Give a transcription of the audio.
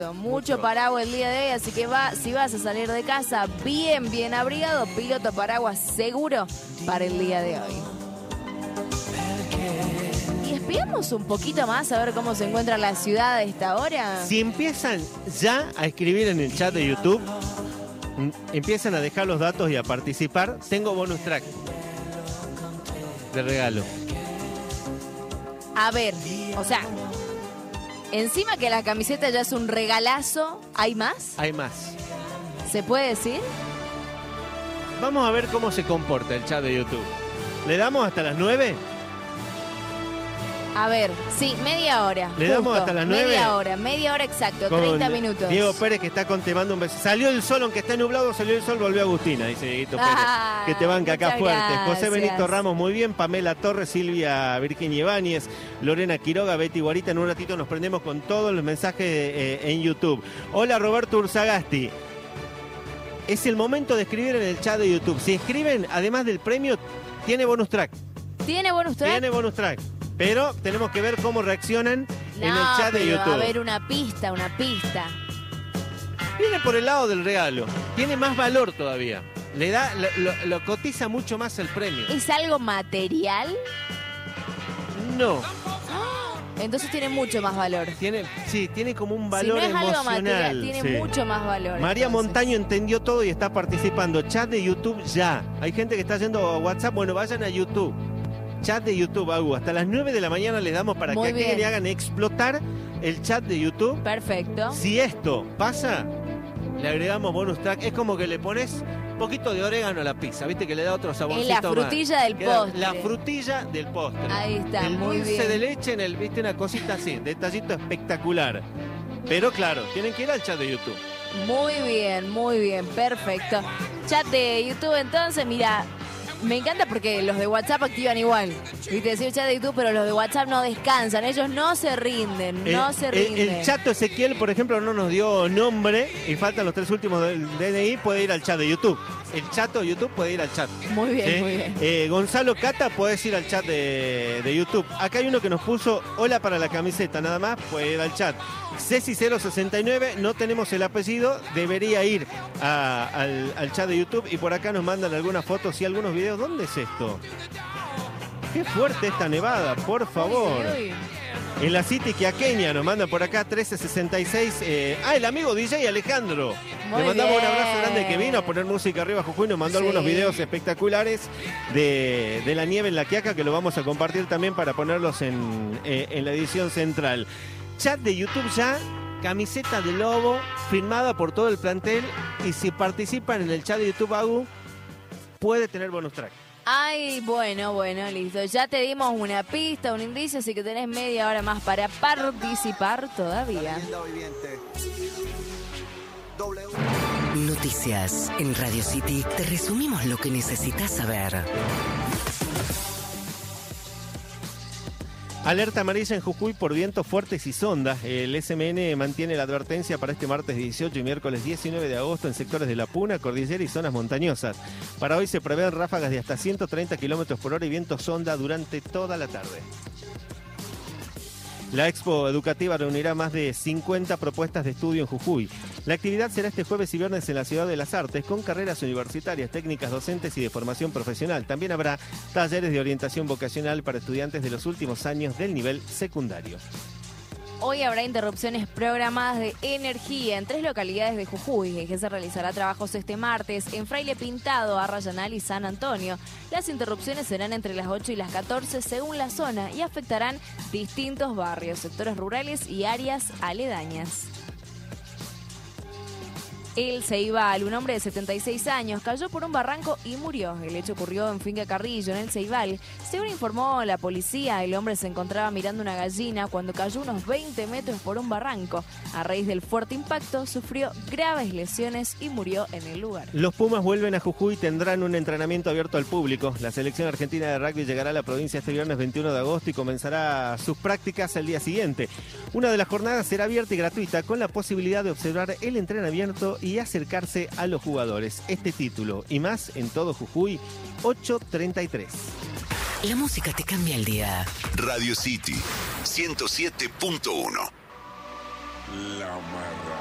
Mucho paraguas el día de hoy, así que si vas a salir de casa bien abrigado, piloto paraguas seguro para el día de hoy. Y espiamos un poquito más a ver cómo se encuentra la ciudad a esta hora. Si empiezan ya a escribir en el chat de YouTube, empiezan a dejar los datos y a participar, tengo bonus track de regalo. A ver, o sea, encima que la camiseta ya es un regalazo, ¿hay más? Hay más. ¿Se puede decir? Vamos a ver cómo se comporta el chat de YouTube. ¿Le damos hasta las 9? A ver, sí, media hora. ¿Le damos hasta las 9? Media hora exacto, Con 30 minutos. Diego Pérez que está contemando un beso. Salió el sol, aunque está nublado, salió el sol, volvió Agustina, dice Dieguito Pérez. Que te banca acá fuerte. Gracias. José Benito Ramos, muy bien. Pamela Torres, Silvia Virginia Ibáñez, Lorena Quiroga, Betty Guarita. En un ratito nos prendemos con todos los mensajes en YouTube. Hola, Roberto Urzagasti. Es el momento de escribir en el chat de YouTube. Si escriben, además del premio, tiene bonus track. ¿Tiene bonus track? Tiene bonus track. Pero tenemos que ver cómo reaccionan en el chat de YouTube. A ver, una pista. Viene por el lado del regalo. Tiene más valor todavía. Le da, lo cotiza mucho más el premio. ¿Es algo material? No. Entonces tiene mucho más valor. Tiene como un valor si no es emocional. Algo material, tiene mucho más valor. María entonces. Montaño entendió todo y está participando. Chat de YouTube ya. Hay gente que está yendo a WhatsApp. Bueno, vayan a YouTube. Chat de YouTube, Agu. Hasta las 9 de la mañana les damos para Muy que aquí bien. le hagan explotar el chat de YouTube. Perfecto. Si esto pasa, le agregamos bonus track. Es como que le pones un poquito de orégano a la pizza, ¿viste? Que le da otro saborcito Es la frutilla más. del postre. La frutilla del postre. Ahí está, el muy dulce bien. de leche en el, ¿viste? Una cosita así, detallito espectacular. Pero claro, tienen que ir al chat de YouTube. Muy bien, perfecto. Chat de YouTube entonces, mira, me encanta porque los de WhatsApp activan igual. Viste, decir chat de YouTube, pero los de WhatsApp no descansan, ellos no se rinden, El Chato Ezequiel, por ejemplo, no nos dio nombre y faltan los 3 últimos del DNI, puede ir al chat de YouTube. El Chato de YouTube puede ir al chat. Muy bien, ¿sí? muy bien. Gonzalo Cata, puedes ir al chat de YouTube. Acá hay uno que nos puso hola para la camiseta, nada más, puede ir al chat. Ceci069, no tenemos el apellido, debería ir al chat de YouTube y por acá nos mandan algunas fotos y algunos videos. ¿Dónde es esto? Qué fuerte esta nevada, por favor. Uy. En la City Quiaqueña nos manda por acá 1366. El amigo DJ Alejandro. Muy Le mandamos bien. un abrazo grande que vino a poner música arriba Jujuy. Nos mandó Sí. algunos videos espectaculares de la nieve en la Quiaca que lo vamos a compartir también para ponerlos en la edición central. Chat de YouTube ya, camiseta de Lobo, firmada por todo el plantel. Y si participan en el chat de YouTube, Agu, puede tener bonus track. Ay, bueno, listo. Ya te dimos una pista, un indicio, así que tenés media hora más para participar todavía. Noticias en Radio City. Te resumimos lo que necesitas saber. Alerta amarilla en Jujuy por vientos fuertes y sondas. El SMN mantiene la advertencia para este martes 18 y miércoles 19 de agosto en sectores de La Puna, Cordillera y zonas montañosas. Para hoy se prevén ráfagas de hasta 130 km por hora y vientos sonda durante toda la tarde. La Expo Educativa reunirá más de 50 propuestas de estudio en Jujuy. La actividad será este jueves y viernes en la Ciudad de las Artes con carreras universitarias, técnicas docentes y de formación profesional. También habrá talleres de orientación vocacional para estudiantes de los últimos años del nivel secundario. Hoy habrá interrupciones programadas de energía en 3 localidades de Jujuy. En que se realizará trabajos este martes en Fraile Pintado, Arrayanal y San Antonio. Las interrupciones serán entre las 8 y las 14 según la zona y afectarán distintos barrios, sectores rurales y áreas aledañas. El Ceibal, un hombre de 76 años, cayó por un barranco y murió. El hecho ocurrió en Finca Carrillo, en el Ceibal. Según informó la policía, el hombre se encontraba mirando una gallina cuando cayó unos 20 metros por un barranco. A raíz del fuerte impacto, sufrió graves lesiones y murió en el lugar. Los Pumas vuelven a Jujuy y tendrán un entrenamiento abierto al público. La selección argentina de rugby llegará a la provincia este viernes 21 de agosto y comenzará sus prácticas el día siguiente. Una de las jornadas será abierta y gratuita con la posibilidad de observar el entrenamiento y acercarse a los jugadores. Este título y más en todo Jujuy, 8:33. La música te cambia el día. Radio City 107.1. La Marra.